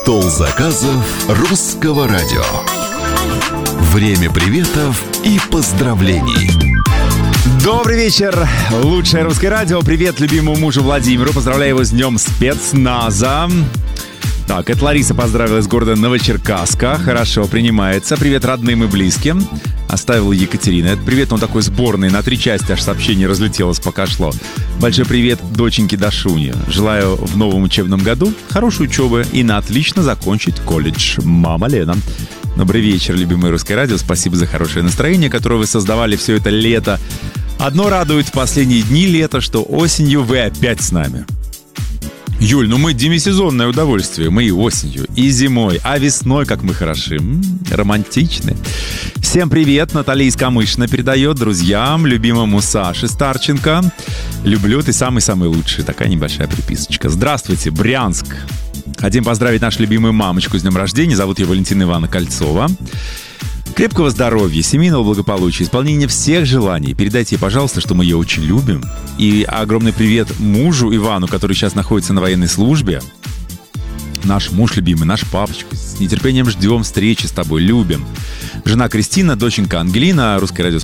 Стол заказов Русского радио. Время приветов и поздравлений. Добрый вечер, лучшее русское радио. Привет любимому мужу Владимиру. Поздравляю его с днем спецназа. Так, это Лариса поздравила из города Новочеркасска. Хорошо, принимается. Привет родным и близким. Оставила Екатерина. Это привет, он такой сборный. На 3 части аж сообщение разлетелось, пока шло. Большой привет доченьке Дашуне. Желаю в новом учебном году хорошей учебы и на отлично закончить колледж. Мама Лена. Добрый вечер, любимое русское радио. Спасибо за хорошее настроение, которое вы создавали все это лето. Одно радует в последние дни лета, что осенью вы опять с нами. Юль, мы демисезонное удовольствие. Мы и осенью, и зимой, а весной как мы хороши. Романтичны. Всем привет, Наталья из Камышина передает друзьям, любимому Саше Старченко. Люблю, ты самый-самый лучший. Такая небольшая приписочка. Здравствуйте, Брянск. Хотим поздравить нашу любимую мамочку с днем рождения. Зовут ее Валентина Ивановна Кольцова. Крепкого здоровья, семейного благополучия, исполнения всех желаний. Передайте ей, пожалуйста, что мы ее очень любим. И огромный привет мужу Ивану, который сейчас находится на военной службе. Наш муж любимый, наш папочка. С нетерпением ждем встречи с тобой, любим. Жена Кристина, доченька Ангелина. Русское радио